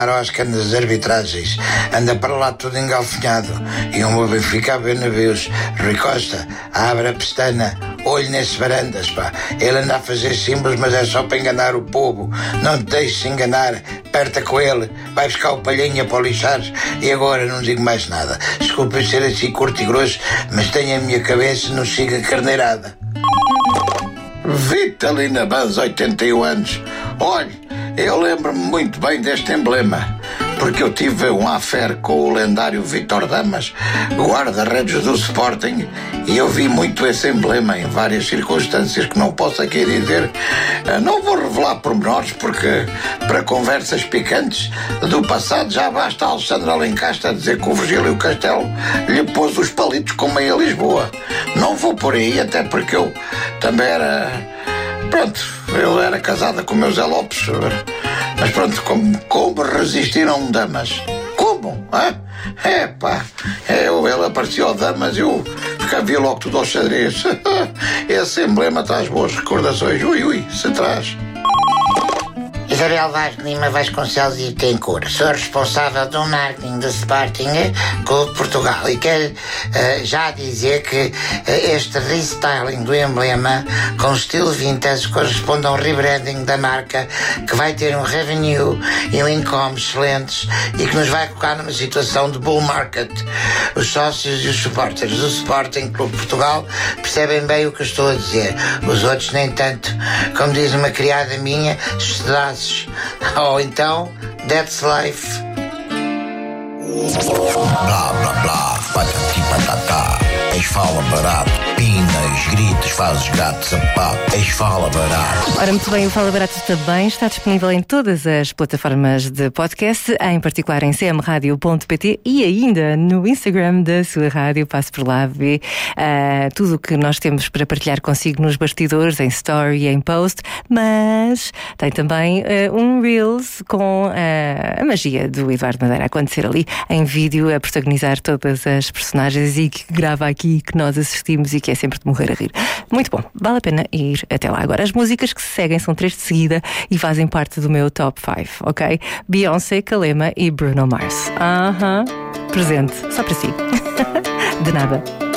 Oscar nas arbitragens, anda para lá tudo engalfinhado. E um Benfica a ver navios. Rui Costa, abre a pestana, olho nas varandas, pá. Ele anda a fazer símbolos, mas é só para enganar o povo. Não te deixes enganar, aperta com ele, vai buscar o palhinha para o lixar. E agora não digo mais nada. Desculpa ser assim curto e grosso, mas tenho a minha cabeça, não siga carneirada. Vitalina Banz, 81 anos. Olha, eu lembro-me muito bem deste emblema, porque eu tive um affair com o lendário Vítor Damas, guarda-redes do Sporting, e eu vi muito esse emblema em várias circunstâncias que não posso aqui dizer. Não vou revelar pormenores, porque para conversas picantes do passado já basta Alexandre Alencastre dizer que o Virgílio Castelo lhe pôs os palitos como em Lisboa. Não vou por aí, até porque eu também era... Pronto, eu era casada com o meu Zé Lopes. Mas pronto, como resistiram damas? Como? Ele apareceu ao damas e eu vi logo tudo aos xadrez. Esse emblema traz boas recordações. Ui, se traz. Isabel Vaz Lima Vasconcelos e Tencourt. Sou responsável do marketing do Sporting Clube Portugal e quero já dizer que este restyling do emblema com estilo vintage corresponde a um rebranding da marca que vai ter um revenue e um income excelentes e que nos vai colocar numa situação de bull market. Os sócios e os supporters do Sporting Clube Portugal percebem bem o que eu estou a dizer. Os outros nem tanto. Como diz uma criada minha, estudados. Ou então, that's life. Blá, blá, blá, patati, patatá. Eis fala barato, pinas, gritos, fazes gato, sapato. Eis fala barato. Ora, muito bem, o Fala Barato também está disponível em todas as plataformas de podcast, em particular em cmradio.pt e ainda no Instagram da sua rádio. Passe por lá, vê tudo o que nós temos para partilhar consigo nos bastidores, em story, em post, mas tem também um Reels com a magia do Eduardo Madeira a acontecer ali em vídeo, a protagonizar todas as personagens e que grava aqui, que nós assistimos e que é sempre de morrer a rir. Muito bom, vale a pena ir até lá. Agora, as músicas que se seguem são 3 de seguida e fazem parte do meu top 5, ok? Beyoncé, Kalema e Bruno Mars. Presente, só para si. De nada.